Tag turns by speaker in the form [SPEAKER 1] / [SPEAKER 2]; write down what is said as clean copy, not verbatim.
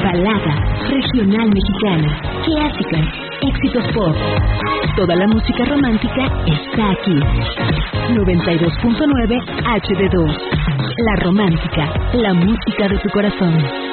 [SPEAKER 1] balada, regional mexicana, clásica, éxitos pop. Toda la música romántica está aquí. 92.9 HD2. La Romántica, la música de tu corazón.